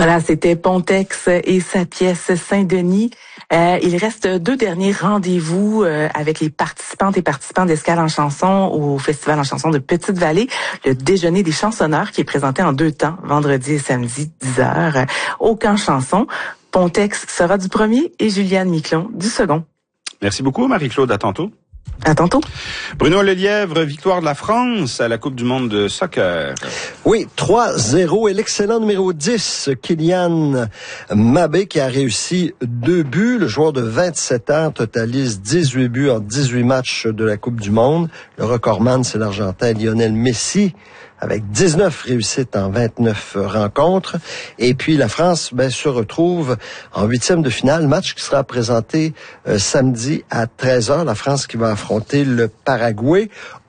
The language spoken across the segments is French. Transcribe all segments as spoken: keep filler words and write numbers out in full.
Voilà, c'était Pontex et sa pièce Saint-Denis. Euh, il reste deux derniers rendez-vous euh, avec les participantes et participants d'Escale en chanson au Festival en chanson de Petite-Vallée. Le déjeuner des chansonneurs qui est présenté en deux temps, vendredi et samedi, dix heures, au Camp Chanson. Pontex sera du premier et Juliane Miclon du second. Merci beaucoup, Marie-Claude. À tantôt. À tantôt. Bruno Lelièvre, victoire de la France à la Coupe du monde de soccer. Oui, trois zéro et l'excellent numéro dix, Kylian Mbappé, qui a réussi deux buts. Le joueur de vingt-sept ans totalise dix-huit buts en dix-huit matchs de la Coupe du monde. Le recordman, c'est l'Argentin Lionel Messi, avec dix-neuf réussites en vingt-neuf rencontres. Et puis la France ben, se retrouve en huitième de finale, match qui sera présenté euh, samedi à treize heures. La France qui va affronter le Paraguay.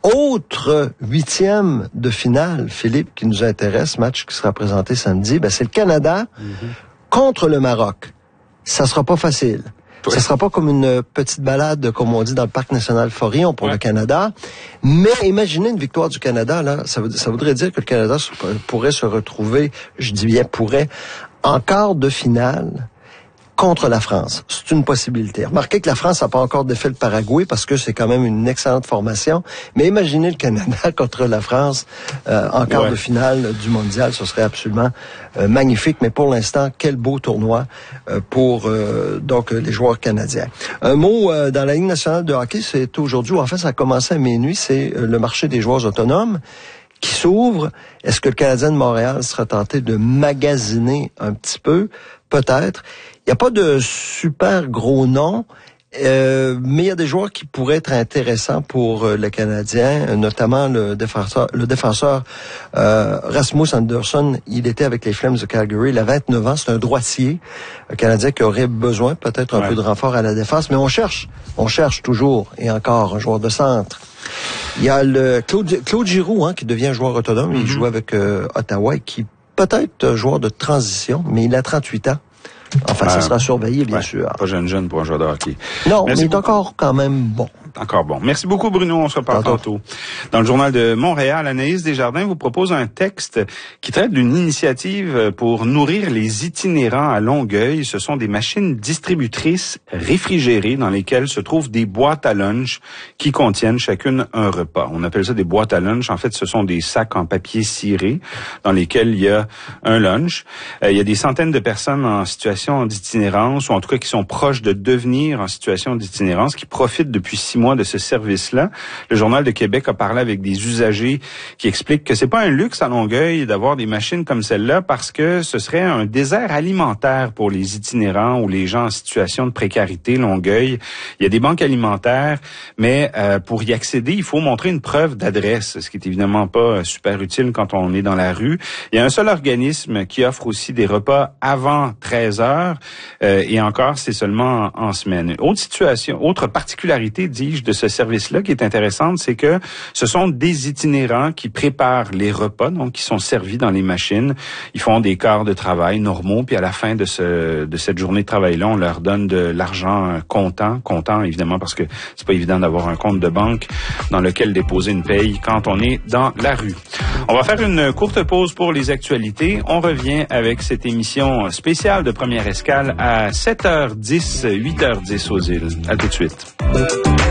Autre huitième de finale, Philippe, qui nous intéresse, match qui sera présenté samedi, ben, c'est le Canada mm-hmm. contre le Maroc. Ça sera pas facile. Oui. Ça sera pas comme une petite balade, comme on dit, dans le Parc national Forillon pour ouais. le Canada. Mais imaginez une victoire du Canada, là, ça, veut, ça voudrait dire que le Canada pourrait se retrouver, je dis bien pourrait, en quart de finale contre la France. C'est une possibilité. Remarquez que la France n'a pas encore défait le Paraguay parce que c'est quand même une excellente formation. Mais imaginez le Canada contre la France euh, en quart ouais. de finale du mondial. Ce serait absolument euh, magnifique. Mais pour l'instant, quel beau tournoi euh, pour euh, donc les joueurs canadiens. Un mot euh, dans la Ligue nationale de hockey, c'est aujourd'hui, en fait, ça a commencé à minuit, c'est euh, le marché des joueurs autonomes qui s'ouvre. Est-ce que le Canadien de Montréal sera tenté de magasiner un petit peu? Peut-être. Il n'y a pas de super gros nom, euh, mais il y a des joueurs qui pourraient être intéressants pour euh, le Canadien, notamment le défenseur, le défenseur euh, Rasmus Andersson. Il était avec les Flames de Calgary. Il a vingt-neuf ans. C'est un droitier, un Canadien qui aurait besoin peut-être un ouais. peu de renfort à la défense. Mais on cherche, on cherche toujours et encore un joueur de centre. Il y a le Claude, Claude Giroux hein, qui devient joueur autonome. Mm-hmm. Il joue avec euh, Ottawa et qui peut-être joueur de transition, mais il a trente-huit ans. Enfin, ça sera surveillé, bien ouais, sûr. Pas jeune jeune pour un joueur de hockey. Non, Merci mais il est beaucoup. encore quand même bon. Encore bon. Merci beaucoup, Bruno. On se reparle tantôt. Dans le Journal de Montréal, Anaïs Desjardins vous propose un texte qui traite d'une initiative pour nourrir les itinérants à Longueuil. Ce sont des machines distributrices réfrigérées dans lesquelles se trouvent des boîtes à lunch qui contiennent chacune un repas. On appelle ça des boîtes à lunch. En fait, ce sont des sacs en papier ciré dans lesquels il y a un lunch. Euh, il y a des centaines de personnes en situation d'itinérance, ou en tout cas qui sont proches de devenir en situation d'itinérance, qui profitent depuis six mois de ce service-là. Le Journal de Québec a parlé avec des usagers qui expliquent que c'est pas un luxe à Longueuil d'avoir des machines comme celle-là parce que ce serait un désert alimentaire pour les itinérants ou les gens en situation de précarité. Longueuil, il y a des banques alimentaires, mais euh, pour y accéder, il faut montrer une preuve d'adresse, ce qui est évidemment pas super utile quand on est dans la rue. Il y a un seul organisme qui offre aussi des repas avant treize heures euh, et encore, c'est seulement en, en semaine. Autre situation, autre particularité, dis-je, de ce service-là qui est intéressante, c'est que ce sont des itinérants qui préparent les repas, donc qui sont servis dans les machines. Ils font des quarts de travail normaux, puis à la fin de ce de cette journée de travail-là, on leur donne de l'argent comptant, comptant évidemment parce que c'est pas évident d'avoir un compte de banque dans lequel déposer une paye quand on est dans la rue. On va faire une courte pause pour les actualités. On revient avec cette émission spéciale de Première Escale à sept heures dix, huit heures dix aux îles. À tout de suite.